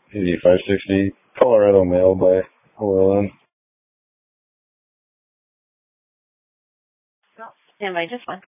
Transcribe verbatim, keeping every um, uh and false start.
eighty-five sixty Colorado Mail by Llewellyn. Stand by just one.